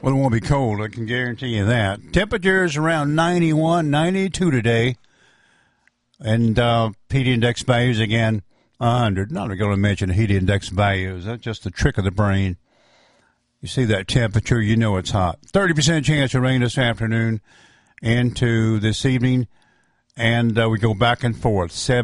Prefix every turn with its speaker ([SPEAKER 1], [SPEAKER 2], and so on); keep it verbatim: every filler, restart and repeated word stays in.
[SPEAKER 1] Well, it won't be cold. I can guarantee you that. Temperatures around ninety-one, ninety-two today. And uh, heat index values, again, one hundred. Not going to mention heat index values. That's just a trick of the brain. You see that temperature, you know it's hot. thirty percent chance of rain this afternoon into this evening. And uh, we go back and forth.